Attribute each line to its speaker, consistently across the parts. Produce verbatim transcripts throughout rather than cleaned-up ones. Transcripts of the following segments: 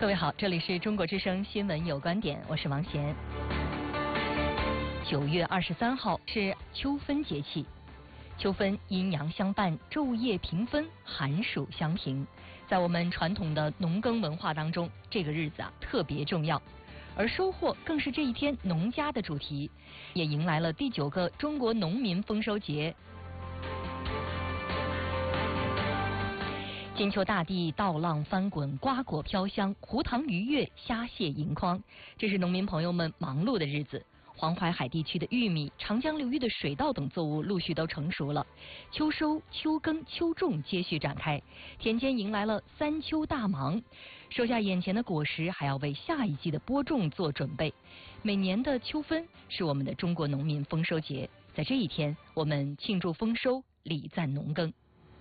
Speaker 1: 各位好，这里是中国之声新闻有观点，我是王贤。九月二十三号是秋分节气，秋分阴阳相伴，昼夜平分，寒暑相平。在我们传统的农耕文化当中，这个日子啊特别重要，而收获更是这一天农家的主题，也迎来了第九个中国农民丰收节。金秋大地，稻浪翻滚，瓜果飘香，湖塘鱼跃，虾蟹盈筐，这是农民朋友们忙碌的日子。黄淮海地区的玉米、长江流域的水稻等作物陆续都成熟了，秋收、秋耕、秋种接续展开，田间迎来了三秋大忙，收下眼前的果实，还要为下一季的播种做准备。每年的秋分是我们的中国农民丰收节，在这一天，我们庆祝丰收，礼赞农耕。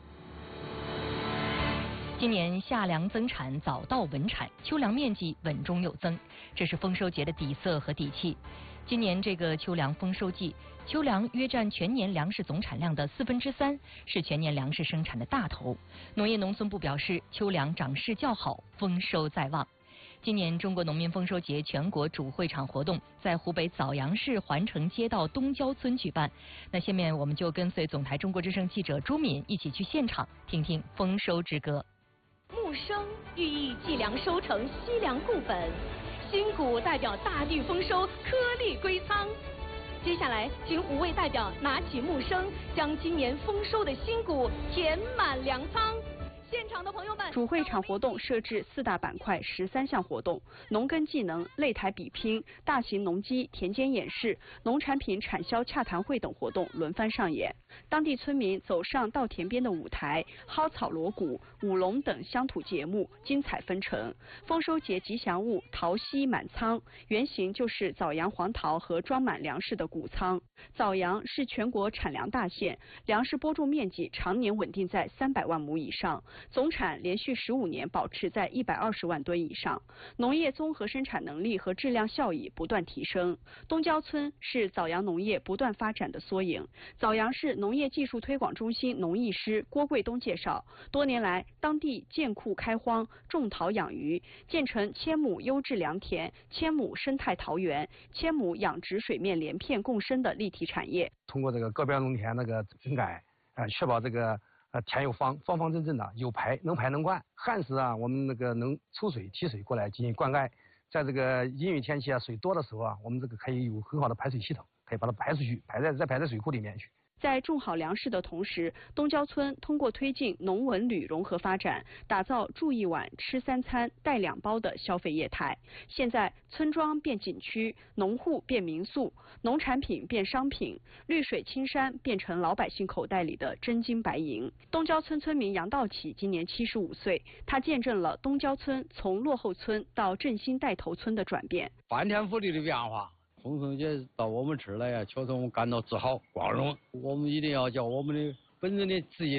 Speaker 1: 今年夏粮增产，早稻稳产，秋粮面积稳中有增，这是丰收节的底色和底气。今年这个秋粮丰收季，秋粮约占全年粮食总产量的四分之三，是全年粮食生产的大头。农业农村部表示，秋粮长势较好，丰收在望。今年中国农民丰收节全国主会场活动在湖北枣阳市环城街道东郊村举办。那下面我们就跟随总台中国之声记者朱敏一起去现场，听听丰收之歌。
Speaker 2: 木生寓意季粮收成，惜粮固本；新谷代表大地丰收，颗粒归仓。接下来，请五位代表拿起木生，将今年丰收的新谷填满粮仓。现场的朋友们，
Speaker 3: 主会场活动设置四大板块，十三项活动：农耕技能、擂台比拼、大型农机田间演示、农产品产销洽谈会等活动轮番上演。当地村民走上稻田边的舞台，蒿草锣鼓、舞龙等乡土节目精彩纷呈。丰收节吉祥物桃溪满仓，原型就是枣阳黄桃和装满粮食的谷仓。枣阳是全国产粮大县，粮食播种面积常年稳定在三百万亩以上。总产连续十五年保持在一百二十万吨以上，农业综合生产能力和质量效益不断提升。东郊村是枣阳农业不断发展的缩影。枣阳市农业技术推广中心农艺师郭贵东介绍，多年来当地建库开荒，种桃养鱼，建成千亩优质良田、千亩生态桃园、千亩养殖水面连片共生的立体产业。
Speaker 4: 通过这个个别农田那个整改，啊、呃，确保这个。呃，田有方，方方正正的，有排能排能灌。旱时啊，我们那个能抽水提水过来进行灌溉。在这个阴雨天气啊，水多的时候啊，我们这个可以有很好的排水系统，可以把它排出去，排在再排在水库里面去。
Speaker 3: 在种好粮食的同时，东郊村通过推进农文旅融合发展，打造住一晚、吃三餐、带两包的消费业态。现在，村庄变景区，农户变民宿，农产品变商品，绿水青山变成老百姓口袋里的真金白银。东郊村村民杨道启今年七十五岁，他见证了东郊村从落后村到振兴带头村的转变，
Speaker 5: 翻天覆地的变化。丰收节到我们这儿来呀，确实我们感到自豪、光荣。我们一定要叫我们的本人的职业